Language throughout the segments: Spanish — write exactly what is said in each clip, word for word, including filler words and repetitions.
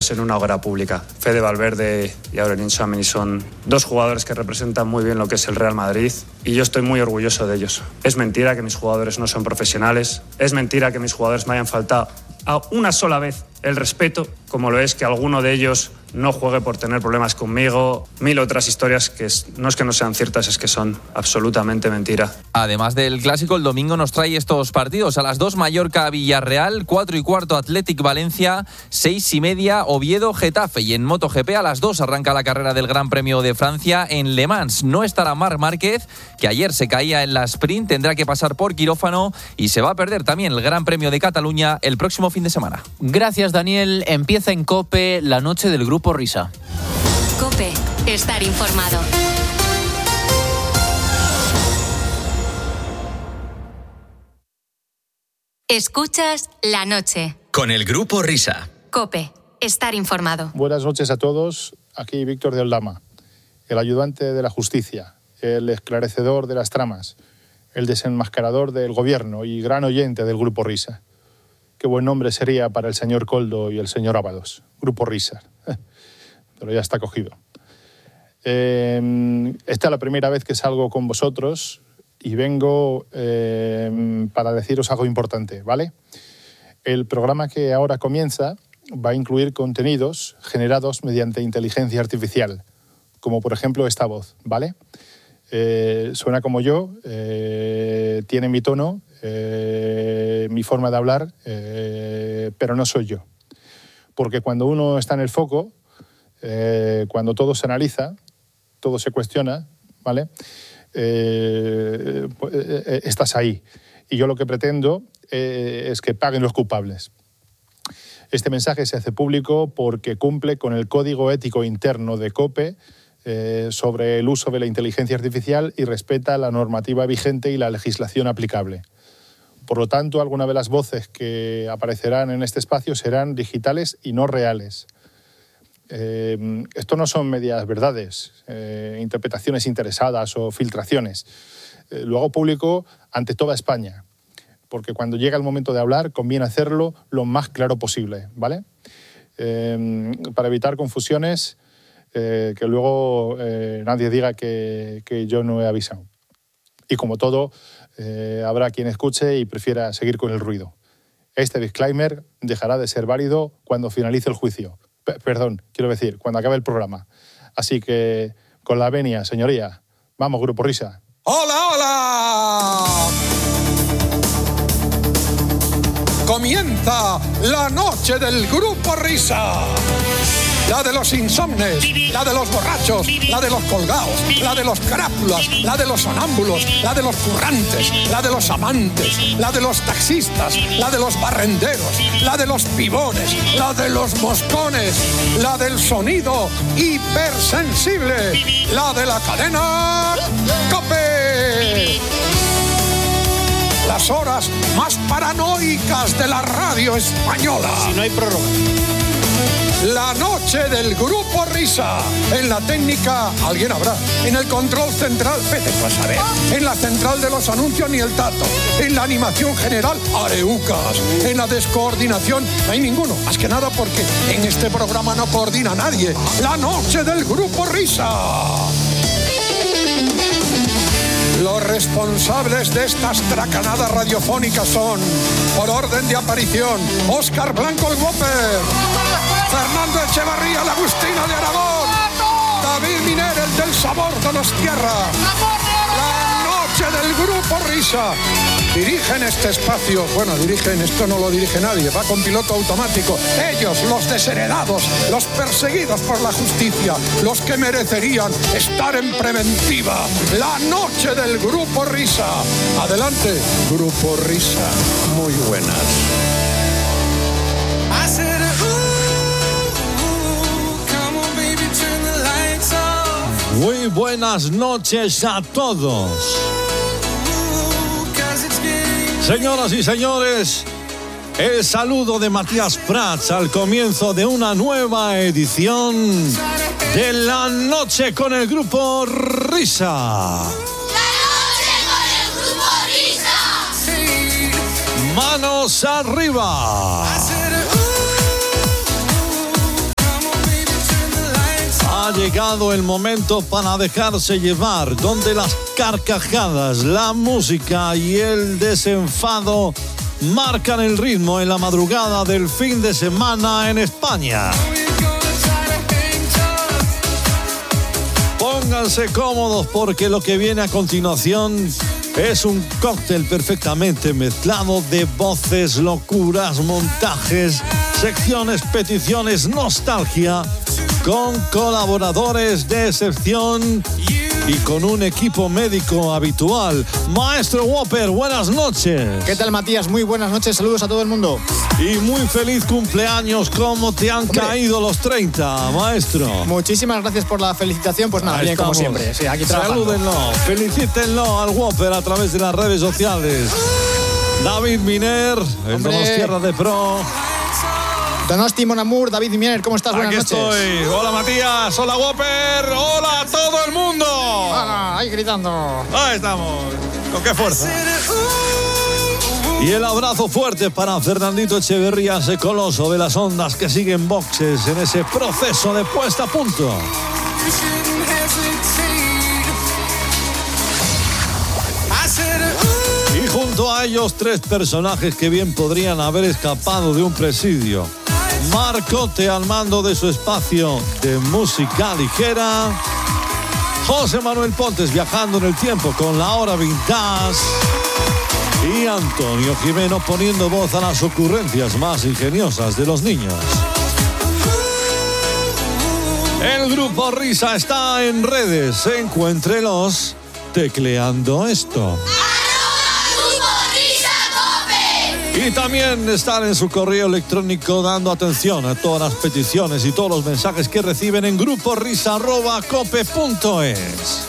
en una hoguera pública. Fede Valverde y Aurelien Tchouaméni son dos jugadores que representan muy bien lo que es el Real Madrid y yo estoy muy orgulloso de ellos. Es mentira que mis jugadores no son profesionales, es mentira que mis jugadores me hayan faltado a una sola vez el respeto, como lo es que alguno de ellos no juegue por tener problemas conmigo, mil otras historias que es, no es que no sean ciertas, es que son absolutamente mentira. Además del Clásico, el domingo nos trae estos partidos. A las dos, Mallorca-Villarreal, cuatro y cuarto, Athletic Valencia, seis y media, Oviedo-Getafe. Y en MotoGP a las dos arranca la carrera del Gran Premio de Francia en Le Mans. No estará Marc Márquez, que ayer se caía en la sprint, tendrá que pasar por quirófano y se va a perder también el Gran Premio de Cataluña el próximo fin de semana. Gracias, Daniel. Empieza en COPE la noche del Grupo Risa. COPE, estar informado. Escuchas La Noche. Con el Grupo Risa. COPE, estar informado. Buenas noches a todos. Aquí Víctor de Aldama, el ayudante de la justicia, el esclarecedor de las tramas, el desenmascarador del gobierno y gran oyente del Grupo Risa. Qué buen nombre sería para el señor Koldo y el señor Ábalos. Grupo Risa. Pero ya está cogido. Eh, esta es la primera vez que salgo con vosotros y vengo eh, para deciros algo importante, ¿vale? El programa que ahora comienza va a incluir contenidos generados mediante inteligencia artificial, como por ejemplo esta voz, ¿vale? Eh, suena como yo, eh, tiene mi tono, eh, mi forma de hablar, eh, pero no soy yo. Porque cuando uno está en el foco, eh, cuando todo se analiza, todo se cuestiona, ¿vale? Eh, pues, eh, estás ahí. Y yo lo que pretendo eh, es que paguen los culpables. Este mensaje se hace público porque cumple con el código ético interno de COPE eh, sobre el uso de la inteligencia artificial y respeta la normativa vigente y la legislación aplicable. Por lo tanto, algunas de las voces que aparecerán en este espacio serán digitales y no reales. Eh, esto no son medias verdades, eh, interpretaciones interesadas o filtraciones. Eh, lo hago público ante toda España, porque cuando llega el momento de hablar conviene hacerlo lo más claro posible, ¿vale? Eh, para evitar confusiones, eh, que luego eh, nadie diga que, que yo no he avisado. Y como todo, eh, habrá quien escuche y prefiera seguir con el ruido. Este disclaimer dejará de ser válido cuando finalice el juicio. P- perdón, quiero decir, cuando acabe el programa. Así que, con la venia, señoría, vamos, Grupo Risa. ¡Hola, hola! Comienza la noche del Grupo Risa. La de los insomnes, la de los borrachos, la de los colgados, la de los crápulas, la de los sonámbulos, la de los currantes, la de los amantes, la de los taxistas, la de los barrenderos, la de los pibones, la de los moscones, la del sonido hipersensible, la de la cadena COPE. Las horas más paranoicas de la radio española. Si no hay prórroga. La noche del Grupo Risa. En la técnica, alguien habrá. En el control central, vete tú a saber. En la central de los anuncios, ni el tato. En la animación general, areucas. En la descoordinación, no hay ninguno. Más que nada porque en este programa no coordina nadie. La noche del Grupo Risa. Los responsables de estas tracanadas radiofónicas son, por orden de aparición, Óscar Blanco el Whopper, Fernando Echevarría, la Agustina de Aragón, David Miner, el del sabor de los tierra. La noche del Grupo Risa. Dirigen este espacio, bueno, dirigen, esto no lo dirige nadie, va con piloto automático. Ellos, los desheredados, los perseguidos por la justicia, los que merecerían estar en preventiva. La noche del Grupo Risa. Adelante, Grupo Risa. Muy buenas. Muy buenas noches a todos. Señoras y señores, el saludo de Matías Prats al comienzo de una nueva edición de La Noche con el Grupo Risa. ¡La Noche con el Grupo Risa! Manos arriba. llegado el momento para dejarse llevar, donde las carcajadas, la música y el desenfado marcan el ritmo en la madrugada del fin de semana en España. Pónganse cómodos porque lo que viene a continuación es un cóctel perfectamente mezclado de voces, locuras, montajes, secciones, peticiones, nostalgia, con colaboradores de excepción y con un equipo médico habitual. Maestro Whopper, buenas noches. ¿Qué tal, Matías? Muy buenas noches, saludos a todo el mundo. Y muy feliz cumpleaños. ¿Cómo te han Hombre. caído los treinta, maestro? Muchísimas gracias por la felicitación. Pues nada, Ahí bien estamos. como siempre. Sí, aquí trabajando. Salúdenlo, felicítenlo al Whopper a través de las redes sociales. David Miner, el Donostierra de Pro. Donosti, Mon Amour, David Miner, ¿cómo estás? Buenas Aquí noches. estoy. Hola, Matías. Hola, Whopper. Hola a todo el mundo. Hola, ahí gritando. Ahí estamos. ¿Con qué fuerza? Y el abrazo fuerte para Fernandito Echeverría, ese coloso de las ondas que sigue en boxes en ese proceso de puesta a punto. Y junto a ellos tres personajes que bien podrían haber escapado de un presidio. Marcote al mando de su espacio de música ligera. José Manuel Pontes viajando en el tiempo con la hora vintage. Y Antonio Jimeno poniendo voz a las ocurrencias más ingeniosas de los niños. El grupo Risa está en redes. Encuéntrelos tecleando esto. Y también están en su correo electrónico dando atención a todas las peticiones y todos los mensajes que reciben en grupo risa arroba cope punto es.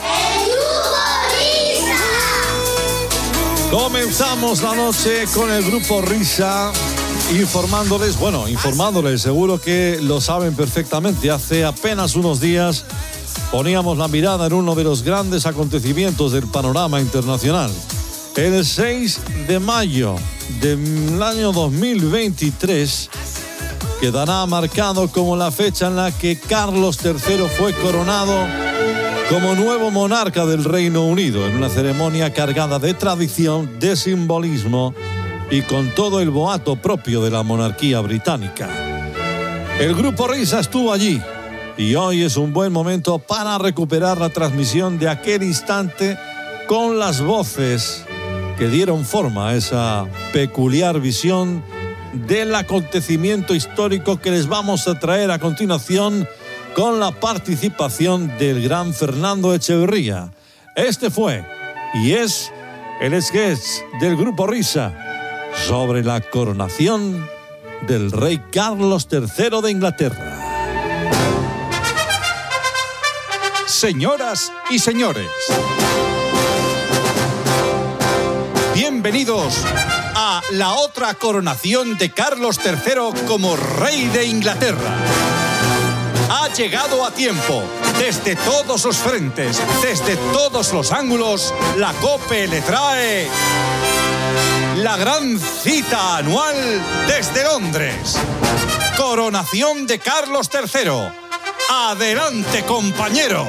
Comenzamos la noche con el grupo Risa informándoles, bueno, informándoles, seguro que lo saben perfectamente. Hace apenas unos días poníamos la mirada en uno de los grandes acontecimientos del panorama internacional. El seis de mayo del año dos mil veintitrés quedará marcado como la fecha en la que Carlos tercero fue coronado como nuevo monarca del Reino Unido, en una ceremonia cargada de tradición, de simbolismo y con todo el boato propio de la monarquía británica. El grupo Risa estuvo allí y hoy es un buen momento para recuperar la transmisión de aquel instante con las voces que dieron forma a esa peculiar visión del acontecimiento histórico que les vamos a traer a continuación con la participación del gran Fernando Echeverría. Este fue y es el sketch del grupo Risa sobre la coronación del rey Carlos tercero de Inglaterra. Señoras y señores, bienvenidos a la otra coronación de Carlos tercero como rey de Inglaterra. Ha llegado a tiempo. Desde todos los frentes, desde todos los ángulos, la COPE le trae la gran cita anual desde Londres. Coronación de Carlos tercero. ¡Adelante, compañeros!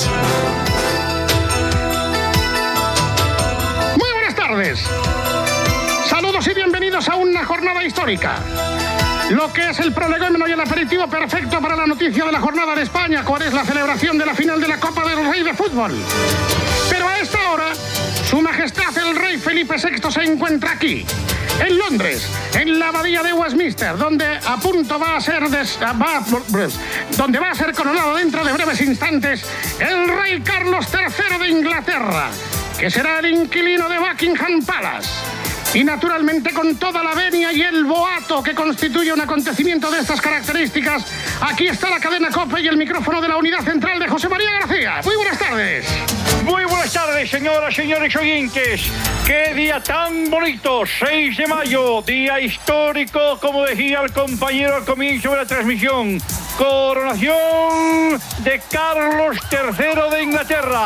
Muy buenas tardes. Saludos y bienvenidos a una jornada histórica. Lo que es el prolegómeno y el aperitivo perfecto para la noticia de la jornada de España, cuál es la celebración de la final de la Copa del Rey de Fútbol. Pero a esta hora, Su Majestad el Rey Felipe sexto se encuentra aquí, en Londres, en la abadía de Westminster, donde a punto va a ser des, va, donde va a ser coronado dentro de breves instantes el rey Carlos tercero de Inglaterra, que será el inquilino de Buckingham Palace. Y naturalmente con toda la venia y el boato que constituye un acontecimiento de estas características, aquí está la cadena COPE y el micrófono de la unidad central de José María García. Muy buenas tardes. Muy buenas tardes, señoras, señores oyentes. ¡Qué día tan bonito! seis de mayo, día histórico, como decía el compañero al comienzo de la transmisión. Coronación de Carlos tercero de Inglaterra.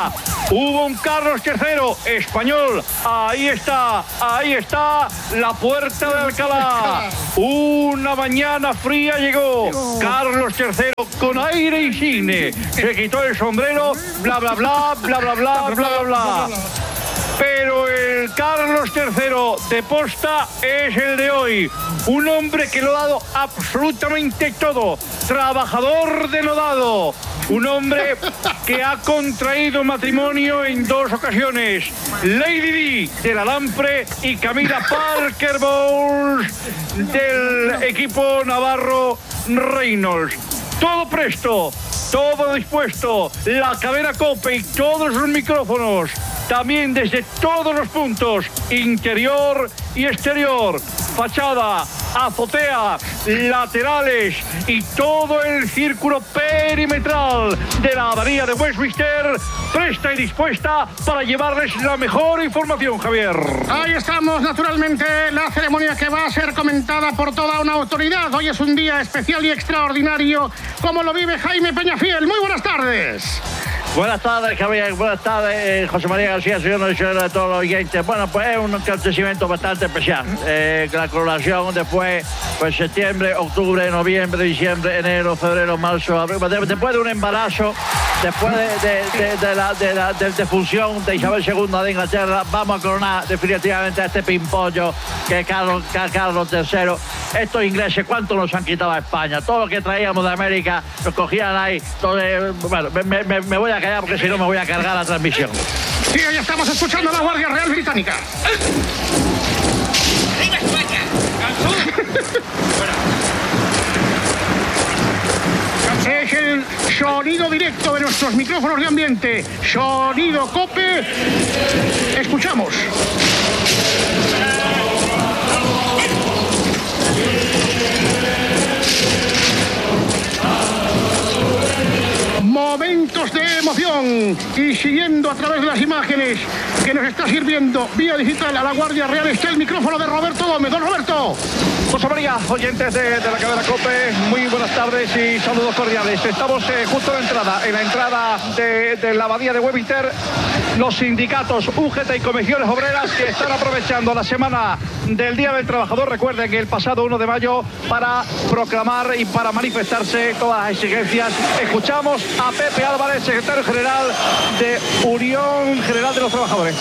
Hubo un Carlos tercero, español. Ahí está, ahí está la puerta de Alcalá. Una mañana fría llegó Carlos tercero con aire insigne. Se quitó el sombrero, bla, bla, bla, bla, bla, bla, bla, bla, bla. Pero el Carlos tercero de posta es el de hoy. Un hombre que lo ha dado absolutamente todo. Trabajador denodado. Un hombre que ha contraído matrimonio en dos ocasiones. Lady Di de la Lampre y Camila Parker Bowles del equipo navarro Reynolds. Todo presto, todo dispuesto. La cadena COPE y todos los micrófonos. También desde todos los puntos, interior y exterior, fachada, azotea, laterales y todo el círculo perimetral de la abadía de Westminster, presta y dispuesta para llevarles la mejor información, Javier. Ahí estamos, naturalmente, la ceremonia que va a ser comentada por toda una autoridad. Hoy es un día especial y extraordinario, como lo vive Jaime Peñafiel. Muy buenas tardes. Buenas tardes, Javier. Buenas tardes, José María García, señor y señora de todos los oyentes. Bueno, pues es un acontecimiento bastante especial. Eh, la coronación después, pues septiembre, octubre, noviembre, diciembre, enero, febrero, marzo, abril. Después de un embarazo, después de, de, de, de la de, la, de, de función de Isabel segunda de Inglaterra, vamos a coronar definitivamente a este pimpollo que es Carlos, Carlos tercero. Estos ingleses, ¿cuánto nos han quitado a España? Todo lo que traíamos de América, nos cogían ahí. Entonces, bueno, me, me, me voy a callar porque si no me voy a cargar la transmisión. Sí, hoy estamos escuchando a la Guardia Real Británica. ¡Viva España! Es el sonido directo de nuestros micrófonos de ambiente. Sonido COPE. Escuchamos. Momentos de emoción y siguiendo a través de las imágenes que nos está sirviendo vía digital a la Guardia Real está el micrófono de Roberto Gómez. Don Roberto. José María, oyentes de, de la cadena COPE, muy buenas tardes y saludos cordiales. Estamos eh, justo en la entrada, en la entrada de, de la abadía de Westminster. Los sindicatos U G T y comisiones obreras que están aprovechando la semana del Día del Trabajador, recuerden que el pasado uno de mayo, para proclamar y para manifestarse todas las exigencias. Escuchamos a Pepe Álvarez, secretario general de Unión General de los Trabajadores.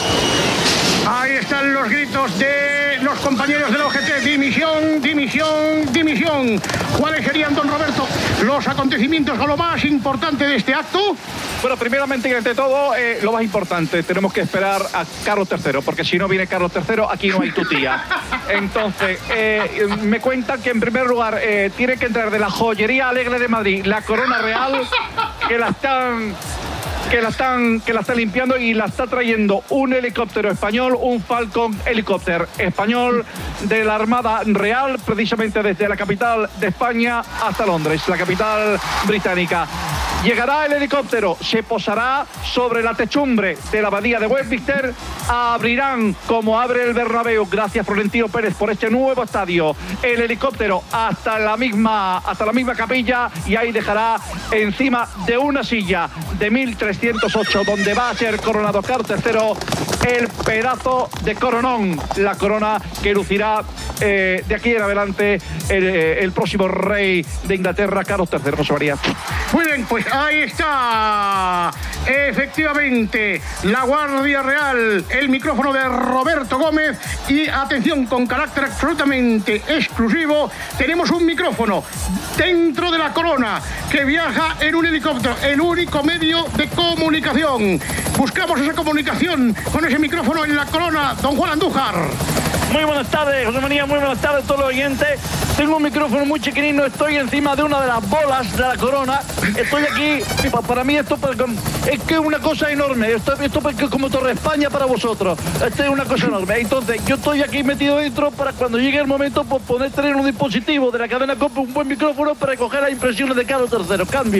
Ahí están los gritos de los compañeros del O G T. Dimisión, dimisión, dimisión. ¿Cuáles serían, don Roberto, los acontecimientos o lo más importante de este acto? Bueno, primeramente y ante todo, eh, lo más importante, tenemos que esperar a Carlos tercero, porque si no viene Carlos tercero, aquí no hay tu tía. Entonces, eh, me cuentan que en primer lugar eh, tiene que entrar de la Joyería Alegre de Madrid la corona real, que la están... que la están que la está limpiando y la está trayendo un helicóptero español, un Falcon helicóptero español de la Armada Real, precisamente desde la capital de España hasta Londres, la capital británica. Llegará el helicóptero, se posará sobre la techumbre de la abadía de Westminster, abrirán como abre el Bernabéu, gracias Florentino Pérez por este nuevo estadio, el helicóptero hasta la misma hasta la misma capilla y ahí dejará encima de una silla de mil trescientos ocho donde va a ser coronado Carlos tercero el pedazo de coronón, la corona que lucirá eh, de aquí en adelante el, el próximo rey de Inglaterra, Carlos tercero, José María. Muy bien, pues ahí está, efectivamente, la Guardia Real, el micrófono de Roberto Gómez y atención, con carácter absolutamente exclusivo, tenemos un micrófono dentro de la corona que viaja en un helicóptero, el único medio de comunicación. Buscamos esa comunicación con ese micrófono en la corona, don Juan Andújar. Muy buenas tardes, José María, muy buenas tardes a todos los oyentes. Tengo un micrófono muy chiquitino, estoy encima de una de las bolas de la corona. Estoy aquí, para mí esto es que es una cosa enorme. Esto, esto es como Torre España para vosotros. Esto es una cosa enorme. Entonces, yo estoy aquí metido dentro para cuando llegue el momento pues, poder tener un dispositivo de la cadena COPE, un buen micrófono para coger las impresiones de Carlos tercero. Cambio.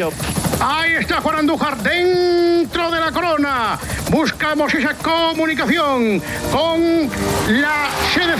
Ahí está Juan Andújar dentro de la corona. Buscamos esa comunicación con la sede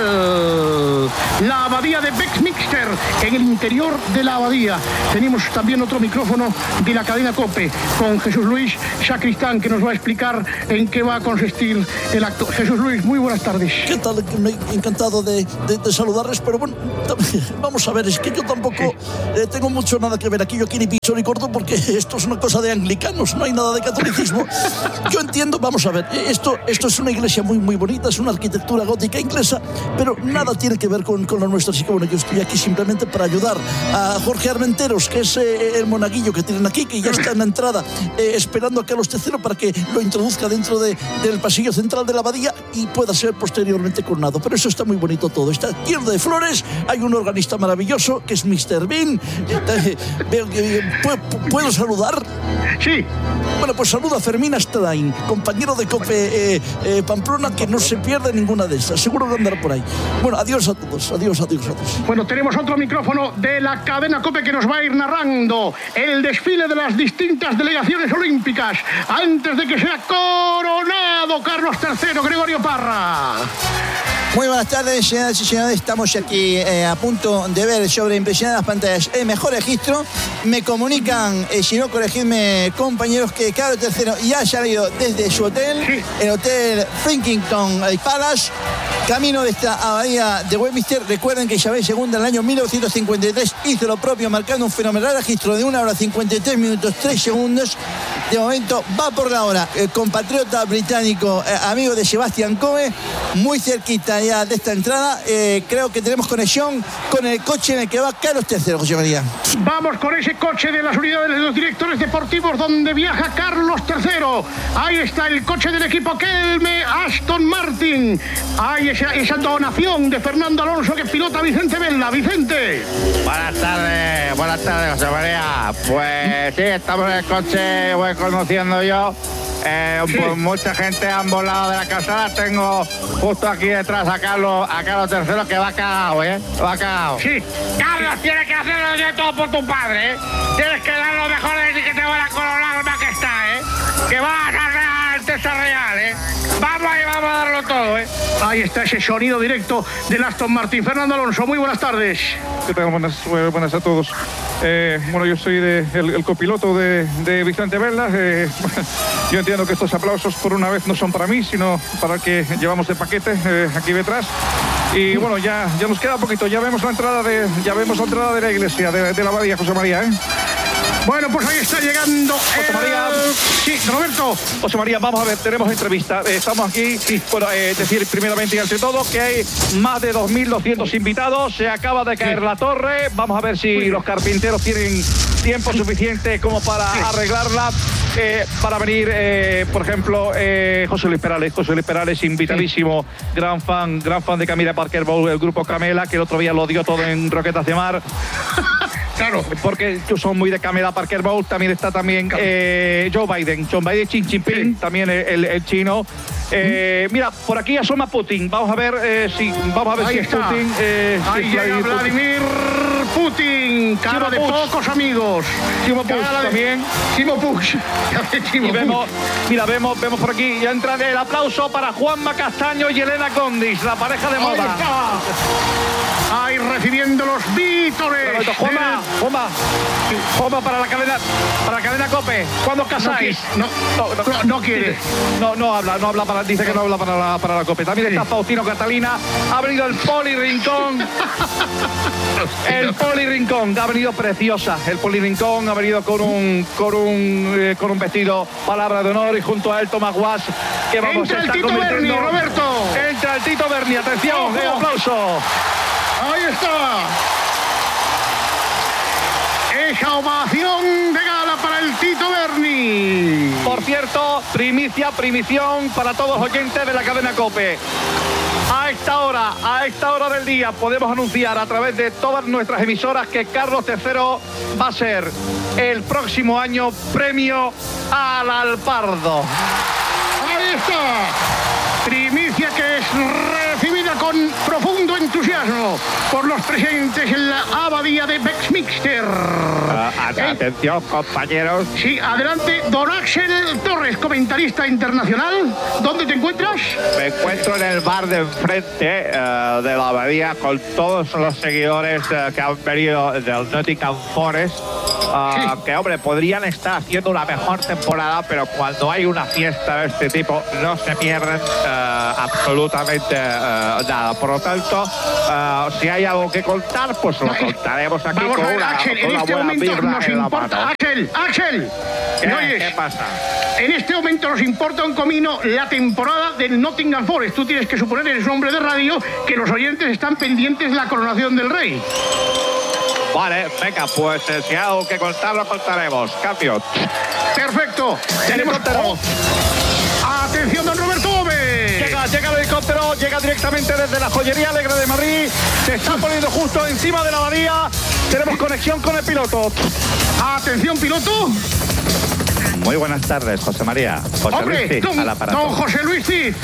central, la abadía de Westminster, en el interior de la abadía. Tenemos también otro micrófono de la cadena COPE con Jesús Luis Sacristán, que nos va a explicar en qué va a consistir el acto. Jesús Luis, muy buenas tardes. ¿Qué tal? Me, encantado de, de, de saludarles, pero bueno, vamos a ver, es que yo tampoco eh, tengo mucho nada que ver aquí, yo aquí ni piso ni corto, porque esto es una cosa de anglicanos, no hay nada de catolicismo. Yo entiendo, vamos a ver, esto, esto es una iglesia muy, muy bonita, es una arquitectura gótica inglesa, pero nada tiene que ver con, con la nuestra. Así que bueno, yo estoy aquí simplemente para ayudar a Jorge Armenteros, que es eh, el monaguillo que tienen aquí, que ya está en la entrada eh, esperando a Carlos tercero para que lo introduzca dentro de, del pasillo central de la abadía y pueda ser posteriormente coronado. Pero eso está muy bonito todo, está lleno de flores, hay un organista maravilloso que es mister Bean. Eh, veo que ¿puedo, ¿puedo saludar? Sí. Bueno, pues saluda a Fermín Astelain, compañero de COPE eh, eh, Pamplona, que no se pierde ninguna de estas, seguro que andará por ahí. Bueno, adiós a todos, adiós, adiós a todos. Bueno, tenemos otro micrófono de la cadena COPE que nos va a ir narrando el desfile de las distintas delegaciones olímpicas antes de que sea coronado Carlos tercero, Gregorio Parra. Muy buenas tardes, señoras y señores. Estamos aquí eh, a punto de ver sobre impresionadas pantallas el mejor registro. Me comunican, eh, si no corregidme, compañeros, que Carlos tercero ya ha salido desde su hotel, sí. el hotel Finkington Palace, camino de esta abadía de Westminster. Recuerden que Isabel segunda en el año mil novecientos cincuenta y tres hizo lo propio, marcando un fenomenal registro de una hora cincuenta y tres minutos tres segundos. De momento va por la hora el compatriota británico, eh, amigo de Sebastián Coe, muy cerquita ya de esta entrada. Eh, creo que tenemos conexión con el coche en el que va Carlos tercero, José María. Vamos con ese coche de las unidades de los directores deportivos donde viaja Carlos tercero. Ahí está el coche del equipo Kelme Aston Martin. Hay esa, esa donación de Fernando Alonso que pilota Vicente Vela. Vicente. Buenas tardes, buenas tardes, José María. Pues sí, estamos en el coche, voy conociendo yo. Eh, sí. Pues mucha gente han volado de la calzada. Tengo justo aquí detrás a Carlos, a Carlos tercero, que va cagado, ¿eh? Va cagado. Sí. Carlos, tienes que hacerlo de todo por tu padre, ¿eh? Tienes que dar lo mejor de ti, que te van a coronar más que está, ¿eh? Que vas a ganar Alteza Real, ¿eh? Vamos ahí, vamos a darlo todo, ¿eh? Ahí está ese sonido directo del Aston Martin. Fernando Alonso, muy buenas tardes. ¿Qué tal? Buenas, buenas a todos. Eh, bueno, yo soy de, el, el copiloto de, de Vicente Vela. Eh, yo entiendo que estos aplausos por una vez no son para mí, sino para el que llevamos de paquete eh, aquí detrás. Y bueno, ya, ya nos queda poquito. Ya vemos la entrada de, ya vemos la entrada de la iglesia, de, de la abadía, José María, ¿eh? Bueno, pues ahí está llegando José el... María. Sí, Roberto. José María, vamos a ver, tenemos entrevista. Eh, estamos aquí, sí. Bueno, eh, decir primeramente y ante todo que hay más de dos mil doscientos invitados. Se acaba de caer sí. la torre. Vamos a ver si los carpinteros tienen tiempo suficiente como para sí. arreglarla. Eh, para venir, eh, por ejemplo, eh, José Luis Perales. José Luis Perales, invitadísimo, sí. gran fan, gran fan de Camila Parker Bowl, el grupo Camela, que el otro día lo dio todo en Roquetas de Mar. Claro, porque son muy de Camela Parker Bowl. También está también eh, Joe Biden, Joe Biden, Xi Jinping, sí. también el, el, el chino. Eh, mira, por aquí asoma Putin. Vamos a ver eh, si vamos a ver ahí si está. es Putin. Eh, Ahí si llega Vladimir Putin, cara de pocos amigos. Timo Puig también. Timo Puig. Y vemos, mira, vemos, vemos por aquí, ya entra el aplauso para Juanma Castaño y Elena Condis, la pareja de moda. Ahí está. Ahí recibiendo los vítores. Juanma, Juanma, Juanma para la cadena, para la cadena COPE. ¿Cuándo os casáis? No, no, no, no, no quiere. No, no habla, no habla para, dice que no habla para la, para la COPE. También sí. está Faustino Catalina, ha venido el Poli Rincón. El Poli Rincón ha venido preciosa. El Poli Rincón ha venido con un con un eh, con un vestido palabra de honor y junto a él Tomás Guas, que vamos Entra a estar el Tito Berni, Roberto. Entra el Tito Berni, atención, un aplauso. Ahí está. Esa ovación de gala para el Tito Berni. Por cierto, primicia, primición para todos los oyentes de la cadena COPE. A esta hora, a esta hora del día, podemos anunciar a través de todas nuestras emisoras que Carlos tercero va a ser el próximo año premio al Alpardo. Ahí está. Primicia que es recibida con con profundo entusiasmo por los presentes en la abadía de Westminster. Uh, atención, compañeros. Sí, adelante, don Axel Torres, comentarista internacional. ¿Dónde te encuentras? Me encuentro en el bar de enfrente uh, de la abadía con todos los seguidores uh, que han venido del Nottingham Forest. Uh, sí. Que, hombre, podrían estar haciendo una mejor temporada, pero cuando hay una fiesta de este tipo no se pierden uh, absolutamente uh, nada. Por lo tanto, uh, si hay algo que contar, pues lo contaremos aquí. Vamos con a ver, una, Axel, con en una este buena momento nos importa. Axel, Axel, ¿Qué, ¿me oyes? ¿Qué pasa? En este momento nos importa un comino la temporada del Nottingham Forest. Tú tienes que suponer, eres un hombre de radio, que los oyentes están pendientes de la coronación del rey. Vale, venga, pues eh, si hay algo que contar, lo contaremos. Cambio. Perfecto. Tenemos... Oh. ¡Atención, don Roberto Gómez! Llega, llega el helicóptero, llega directamente desde la Joyería Alegre de Madrid. Se está poniendo justo encima de la abadía. Tenemos conexión con el piloto. ¡Atención, piloto! Muy buenas tardes, José María. José Hombre, Luis, don, al aparato. don José Luis Cid.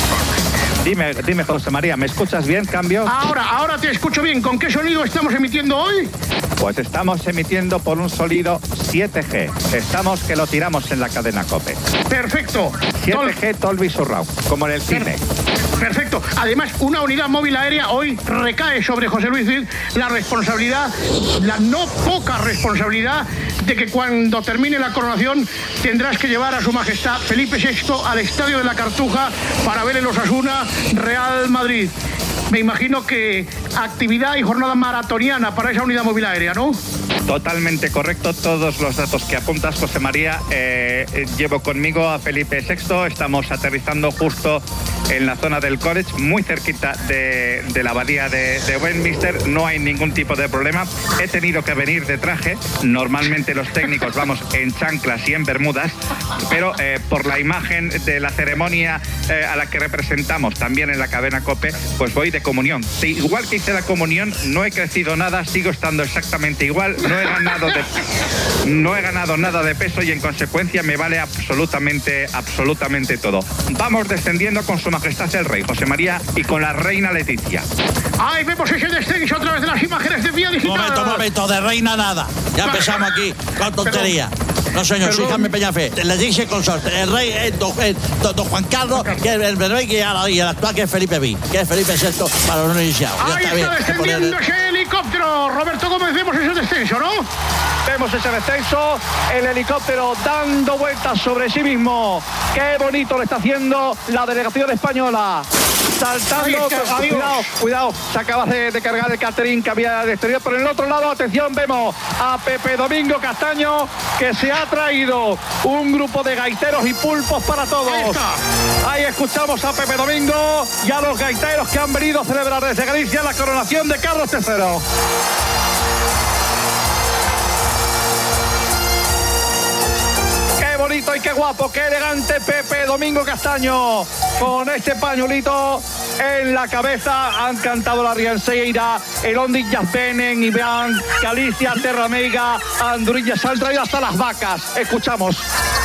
Dime, dime, José María, ¿me escuchas bien, cambio? Ahora, ahora te escucho bien. ¿Con qué sonido estamos emitiendo hoy? Pues estamos emitiendo por un sonido siete G. Estamos que lo tiramos en la cadena COPE. Perfecto. siete G Dolby Surround, como en el cine. Perfecto. Además, una unidad móvil aérea hoy recae sobre José Luis Cid la responsabilidad, la no poca responsabilidad, de que cuando termine la coronación tendrás que llevar a su majestad Felipe sexto al Estadio de la Cartuja para ver el Osasuna Real Madrid. Me imagino que actividad y jornada maratoniana para esa unidad móvil aérea, ¿no? Totalmente correcto, todos los datos que apuntas, José María. Eh, eh, llevo conmigo a Felipe sexto, estamos aterrizando justo en la zona del college, muy cerquita de, de la abadía de, de Westminster. No hay ningún tipo de problema. He tenido que venir de traje. Normalmente los técnicos vamos en chanclas y en bermudas, pero eh, por la imagen de la ceremonia eh, a la que representamos también en la cadena COPE, pues voy de comunión. Sí, igual que hice la comunión, no he crecido nada, sigo estando exactamente igual. No he ganado de, no he ganado nada de peso y en consecuencia me vale absolutamente, absolutamente todo. Vamos descendiendo con su majestad el rey José María y con la reina Leticia. ¡Ay, vemos ese descenso a través de las imágenes de vía digital! Momento, momento, de reina nada. Ya empezamos aquí con tontería. No, señor, soy Jaime Peñafé. Le dije consorte. El rey es don, eh, don, don Juan Carlos, que es el, el rey, que ya, y el actual, que es Felipe V, que es Felipe sexto para los iniciados. Ya Ahí está, está descendiendo ese helicóptero. Roberto Gómez, vemos ese descenso, ¿no? Vemos ese descenso, el helicóptero dando vueltas sobre sí mismo. Qué bonito lo está haciendo la delegación española. Saltando, cuidado, cuidado, se acaba de, de cargar el catering que había de exterior. Por el otro lado, atención, vemos a Pepe Domingo Castaño, que se ha traído un grupo de gaiteros y pulpos para todos. Ahí, Ahí escuchamos a Pepe Domingo y a los gaiteros que han venido a celebrar desde Galicia la coronación de Carlos tercero. Bonito y qué guapo, qué elegante Pepe Domingo Castaño, con este pañuelito en la cabeza. Han cantado la Rianseira, el Ondi Yazbenen, Iván, Galicia, Terra Meiga, Andurilla, se han traído hasta las vacas. Escuchamos.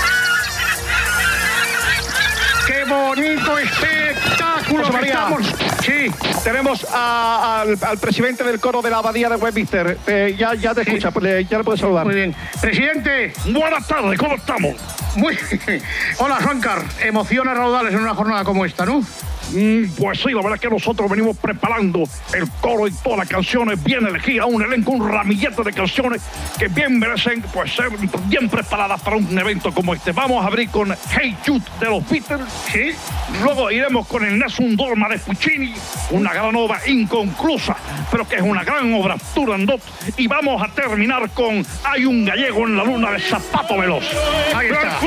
¡Qué bonito espectáculo! María, estamos... Sí, tenemos a, a, al, al presidente del coro de la abadía de Westminster. Eh, ya, ya te escucha, sí. le, ya le puedes saludar. Muy bien. Presidente. Buenas tardes, ¿cómo estamos? Muy bien. Hola, Juancar. Emociones raudales en una jornada como esta, ¿no? Mm, pues sí, la verdad es que nosotros venimos preparando el coro y todas las canciones bien elegidas, un elenco, un ramillete de canciones que bien merecen pues ser bien preparadas para un evento como este. Vamos a abrir con Hey Jude de los Beatles, ¿sí? Luego iremos con el Nessun Dorma de Puccini, una gran obra inconclusa, pero que es una gran obra Turandot, y vamos a terminar con Hay un gallego en la luna de Zapato Veloz. Ahí está.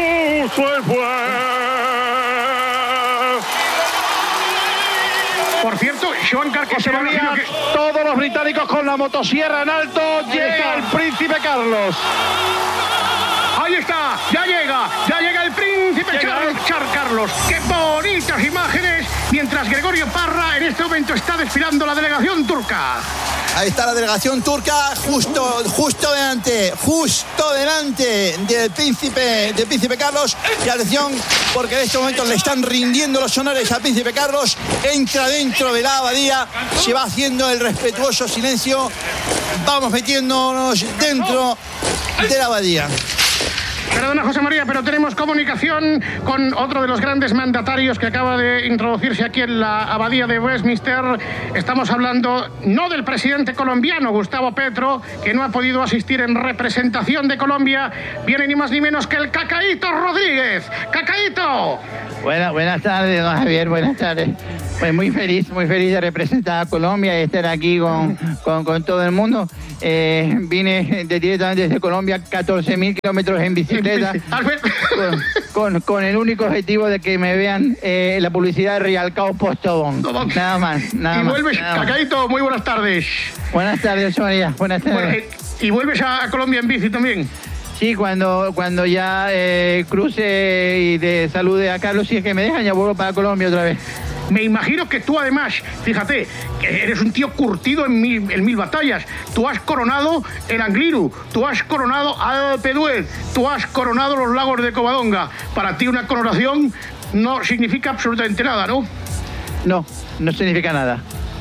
Por cierto, Juancar, que se venía que... todos los británicos con la motosierra en alto. Llega el príncipe Carlos. Ahí está, ya llega, ya llega el príncipe Char, Char Carlos. Qué bonitas imágenes mientras Gregorio Parra en este momento está desfilando la delegación turca. Ahí está la delegación turca, justo, justo delante, justo delante del príncipe, del príncipe Carlos. Y atención, porque en este momento le están rindiendo los honores al príncipe Carlos. Entra dentro de la abadía, se va haciendo el respetuoso silencio. Vamos metiéndonos dentro de la abadía. Perdona, José María, pero tenemos comunicación con otro de los grandes mandatarios que acaba de introducirse aquí en la abadía de Westminster. Estamos hablando no del presidente colombiano, Gustavo Petro, que no ha podido asistir en representación de Colombia. Viene ni más ni menos que el Cacaíto Rodríguez. ¡Cacaíto! Buenas, buenas tardes, don Javier, buenas tardes. Pues muy feliz, muy feliz de representar a Colombia y estar aquí con, con, con todo el mundo. Eh, vine de, directamente desde Colombia, catorce mil kilómetros en bicicleta, con, con, con el único objetivo de que me vean eh, la publicidad de Rialcao Postobón. Nada más, nada y más. vuelves, nada Cacaíto, más. muy buenas tardes. Buenas tardes, María, buenas tardes. Bueno, eh, y vuelves a, a Colombia en bici también. Sí, cuando, cuando ya eh, cruce y de salude a Carlos, si es que me dejan, ya vuelvo para Colombia otra vez. Me imagino que tú además, fíjate, que eres un tío curtido en mil, en mil batallas. Tú has coronado el Angliru, tú has coronado Alpe d'Huez, tú has coronado los lagos de Covadonga. Para ti una coronación no significa absolutamente nada, ¿no? No, no significa nada.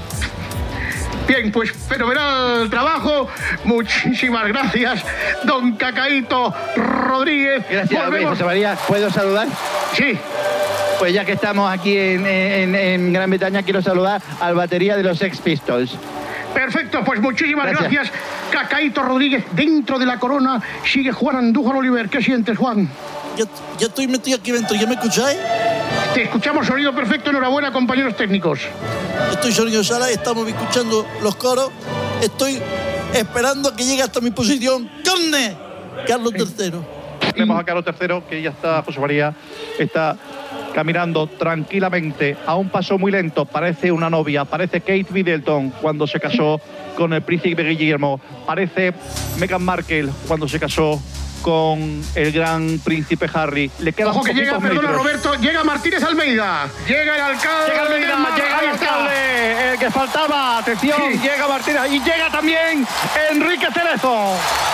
Bien, pues fenomenal trabajo. Muchísimas gracias, don Cacaíto Rodríguez. Gracias, Volvemos. José María. ¿Puedo saludar? Sí. Pues ya que estamos aquí en, en, en Gran Bretaña, quiero saludar al batería de los Sex Pistols. Perfecto, pues muchísimas gracias. Gracias. Cacaíto Rodríguez, dentro de la corona sigue Juan Andújar Oliver. ¿Qué sientes, Juan? Ya, ya estoy metido aquí dentro, ¿ya me escucháis? Te escuchamos, sonido perfecto. Enhorabuena, compañeros técnicos. Estoy sonido sala, estamos escuchando los coros. Estoy esperando a que llegue hasta mi posición. ¡Carne! Carlos tercero. Vemos a Carlos tercero, que ya está, José María, está caminando tranquilamente, a un paso muy lento. Parece una novia, parece Kate Middleton cuando se casó con el príncipe Guillermo, parece Meghan Markle cuando se casó con el gran príncipe Harry. Le queda Ojo que llega, perdona metros. Roberto, llega Martínez Almeida, llega el alcalde, Llega Almeida, Mar- llega ahí el está. alcalde, el que faltaba, atención, Sí. llega Martínez y llega también Enrique Cerezo.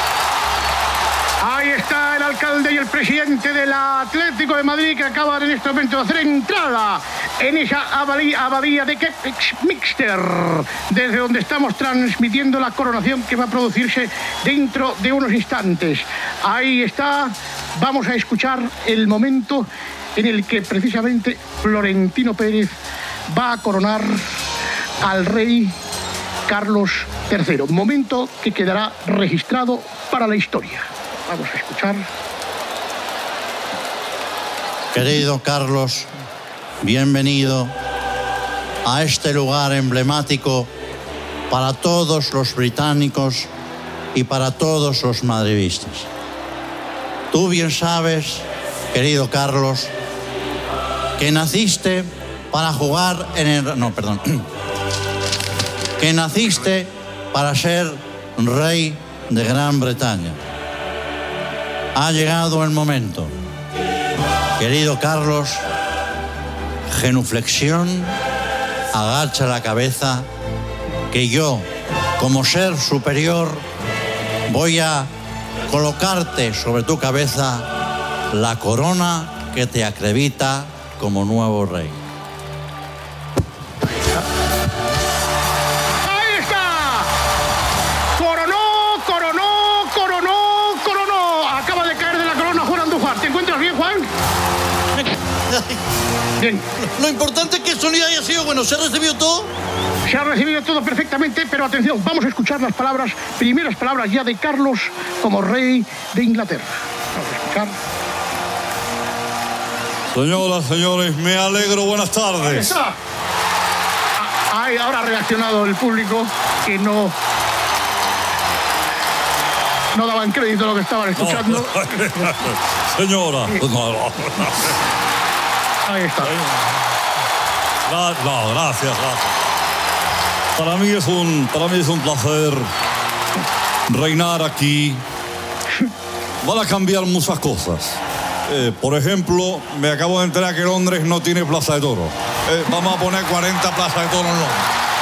Ahí está el alcalde y el presidente del Atlético de Madrid, que acaban en este momento de hacer entrada en esa abadía, abadía de Westminster, desde donde estamos transmitiendo la coronación que va a producirse dentro de unos instantes. Ahí está, vamos a escuchar el momento en el que precisamente Florentino Pérez va a coronar al rey Carlos tercero. Momento que quedará registrado para la historia. Vamos a escuchar. Querido Carlos, bienvenido a este lugar emblemático para todos los británicos y para todos los madridistas. Tú bien sabes, querido Carlos, que naciste para jugar en el... No, perdón. Que naciste para ser rey de Gran Bretaña. Ha llegado el momento. Querido Carlos, genuflexión, agacha la cabeza, que yo, como ser superior, voy a colocarte sobre tu cabeza la corona que te acredita como nuevo rey. ¡Ahí está! Coronó, coronó, coronó, coronó. Acaba de caer de la corona Juan Andújar. ¿Te encuentras bien, Juan? Bien. Lo importante es que el sonido haya sido bueno. ¿Se ha recibido todo? Se ha recibido todo perfectamente, pero atención, vamos a escuchar las palabras, primeras palabras ya de Carlos como rey de Inglaterra. Vamos a escuchar. Señoras, señores, me alegro. Buenas tardes. Está. Ah, ahora ha reaccionado el público que no no daban crédito a lo que estaban escuchando. No, señora. No, no. Ahí está. No, no, gracias, gracias. Para mí es un, para mí es un placer reinar aquí. Van a cambiar muchas cosas. Eh, por ejemplo, me acabo de enterar que Londres no tiene plaza de toros. Eh, vamos a poner cuarenta plazas de todos los nombres.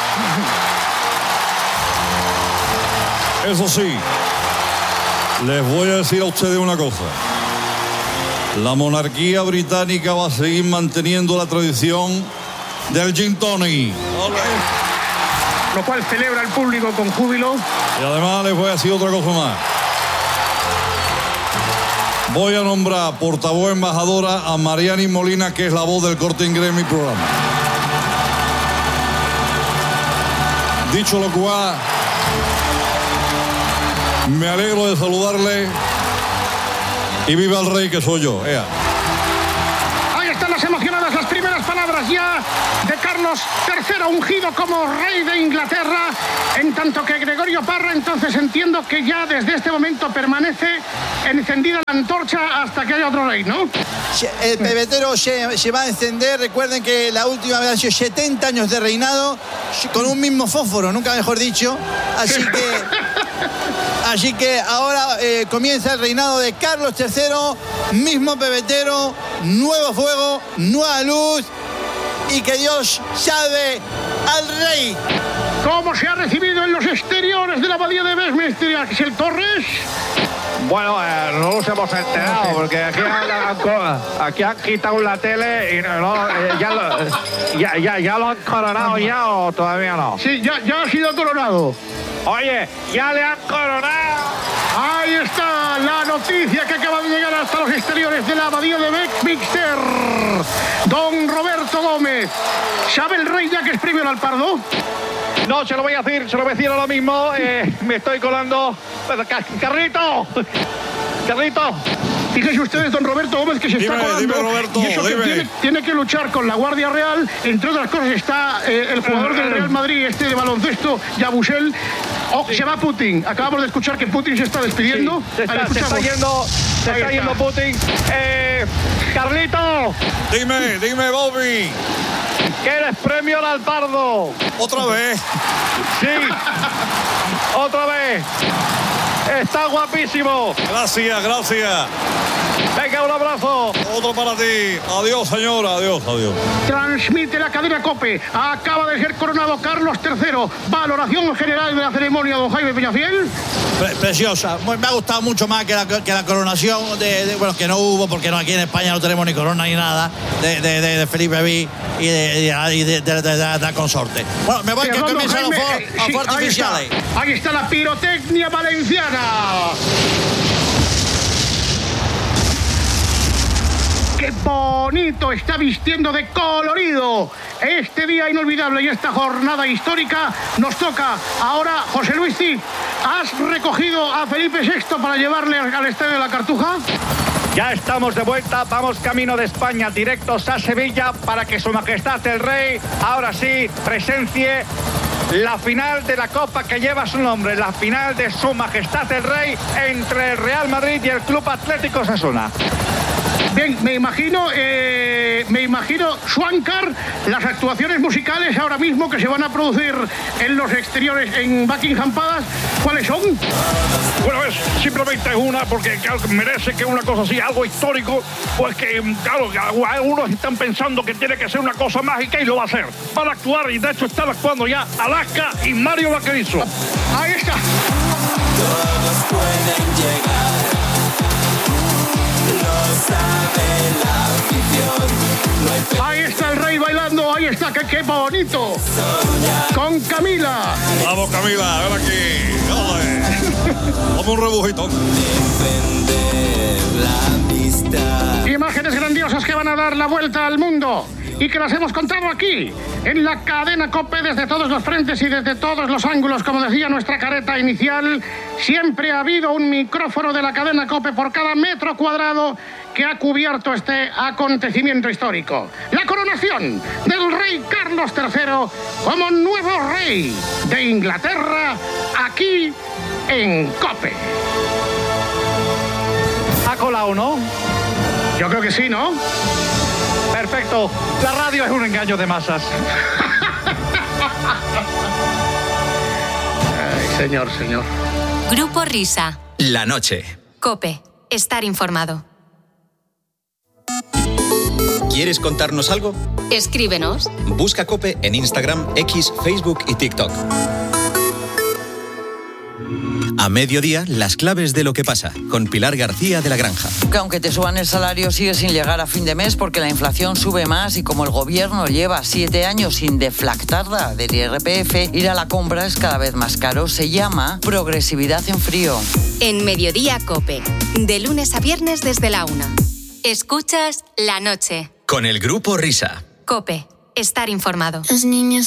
Eso sí, les voy a decir a ustedes una cosa. La monarquía británica va a seguir manteniendo la tradición del gin tonic. Lo cual celebra el público con júbilo. Y además les voy a decir otra cosa más. Voy a nombrar portavoz embajadora a Mariani Molina, que es la voz del Corte Inglés en mi programa. Dicho lo cual, me alegro de saludarle y viva el rey que soy yo. Ea. Ahí están las emocionadas, las primeras palabras ya de Carlos tercero, ungido como rey de Inglaterra, en tanto que Gregorio Parra, entonces entiendo que ya desde este momento permanece encendida la antorcha hasta que haya otro rey, ¿no? El pebetero se, se va a encender. Recuerden que la última vez han sido setenta años de reinado con un mismo fósforo, nunca mejor dicho. Así que, así que ahora eh, comienza el reinado de Carlos tercero, mismo pebetero, nuevo fuego, nueva luz, y que Dios salve al rey. ¿Cómo se ha recibido en los exteriores de la abadía de Westminster, Axel Torres? Bueno, eh, no nos hemos enterado porque aquí han, aquí han quitado la tele y no, eh, ya, lo, ya, ya, ya lo han coronado ya o todavía no. Sí, ya, ya ha sido coronado. Oye, ya le han coronado. Ahí está la noticia que acaba de llegar hasta los exteriores de la abadía de Westminster. Don Roberto Gómez, ¿sabe el rey ya que es premio al Pardo? No, se lo voy a decir, se lo voy a decir ahora mismo. Eh, me estoy colando. ¡Carrito! ¡Carrito! Fíjense ustedes, don Roberto Gómez, que se dime, está colando. Dime, Roberto, y eso que tiene, tiene que luchar con la Guardia Real. Entre otras cosas está eh, el jugador del Real Madrid, este de baloncesto, Yabusel. Oh, sí. Se va Putin. Acabamos de escuchar que Putin se está despidiendo. Sí, se, está, se está yendo, se está, está yendo Putin. Eh, Carlito. Dime, dime, Bobby. ¿Que eres premio al Pardo? ¿Otra vez? Sí. Otra vez. Está guapísimo. Gracias, gracias. Venga, un abrazo. Otro para ti. Adiós, señora. Adiós, adiós. Transmite la cadena COPE. Acaba de ser coronado Carlos tercero. Valoración general de la ceremonia, don Jaime Peñafiel. Pre preciosa. Me ha gustado mucho más que la, que la coronación de, de, bueno, que no hubo, porque no, aquí en España no tenemos ni corona ni nada, de, de, de, de Felipe V y de, y de, de, de, de, de la consorte. Bueno, me voy, sí, que comienzan los fuegos artificiales. Ahí está. Ahí está la pirotecnia valenciana. ¡Qué bonito está vistiendo de colorido! Este día inolvidable y esta jornada histórica nos toca ahora, José Luis Cid. ¿Has recogido a Felipe sexto para llevarle al Estadio de la Cartuja? Ya estamos de vuelta, vamos camino de España, directos a Sevilla para que Su Majestad el Rey, ahora sí, presencie la final de la Copa que lleva su nombre, la final de Su Majestad el Rey entre el Real Madrid y el Club Atlético Osasuna. Bien, me imagino, eh, me imagino, Swankar, las actuaciones musicales ahora mismo que se van a producir en los exteriores en Buckingham Palace, ¿cuáles son? Bueno, es simplemente una, porque claro, merece que una cosa así, algo histórico, pues que, claro, algunos están pensando que tiene que ser una cosa mágica y lo va a hacer. Van a actuar y de hecho están actuando ya Alaska y Mario Vaquerizo. Ahí está. Todos pueden llegar. Ahí está el rey bailando, ahí está, qué, qué bonito. Con Camila. Vamos, Camila, ven aquí. Vamos un rebujito. Imágenes grandiosas que van a dar la vuelta al mundo y que las hemos contado aquí, en la cadena COPE, desde todos los frentes y desde todos los ángulos. Como decía nuestra careta inicial, siempre ha habido un micrófono de la cadena COPE por cada metro cuadrado que ha cubierto este acontecimiento histórico. La coronación del rey Carlos tercero como nuevo rey de Inglaterra, aquí en COPE. ¿Ha colado, no? Yo creo que sí, ¿no? Perfecto. La radio es un engaño de masas. Ay, señor, señor. Grupo Risa. La noche. COPE. Estar informado. ¿Quieres contarnos algo? Escríbenos. Busca COPE en Instagram, X, Facebook y TikTok. A mediodía, las claves de lo que pasa, con Pilar García de la Granja. Que aunque te suban el salario, sigue sin llegar a fin de mes porque la inflación sube más y como el gobierno lleva siete años sin deflactarla del I R P F, ir a la compra es cada vez más caro. Se llama progresividad en frío. En Mediodía COPE, de lunes a viernes desde la una. Escuchas La Noche. Con el Grupo Risa. COPE, estar informado. Los niños